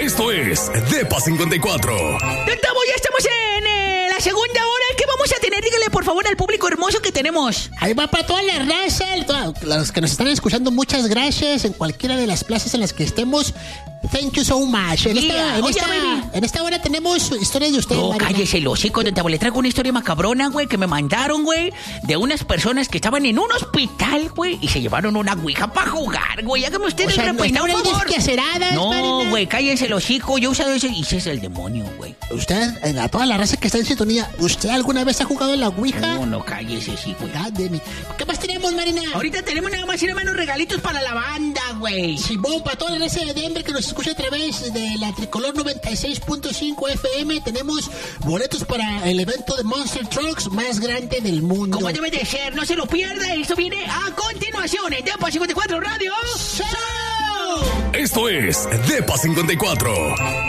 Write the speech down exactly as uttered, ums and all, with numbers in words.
Esto es Depa cincuenta y cuatro. Estamos, ya estamos en eh, la segunda hora. ¿Qué vamos a tener? Dígale por favor al público hermoso que tenemos. Ahí va para toda la raza, todos los que nos están escuchando, muchas gracias en cualquiera de las plazas en las que estemos. Thank you so much. En, Yeah, esta, en, oye, esta, baby. en esta hora tenemos historias de ustedes. No, Marina. cállese el hocico, don Tabo. Le traigo una historia macabrona, güey, que me mandaron, güey, de unas personas que estaban en un hospital, güey, y se llevaron una ouija para jugar, güey. Hágame usted O sea, el no repeinado, estaban por ahí favor. desquaceradas, No, Marina. güey, cállese el hocico. Yo he usado ese y ese es el demonio, güey. Usted, en a toda la raza que está en sintonía, ¿usted alguna vez ha jugado en la ouija? No, no, cállese, sí, güey. God damn it. ¿Qué más tenemos, Marina? Ahorita tenemos nada más y nada menos regalitos para la banda, güey. Simón, para toda la raza de Denver que nos escucha a través de la Tricolor noventa y seis punto cinco F M, tenemos boletos para el evento de Monster Trucks más grande del mundo. Como debe de ser, no se lo pierda. Esto viene a continuación en Depa cincuenta y cuatro Radio Show. Esto es Depa cincuenta y cuatro.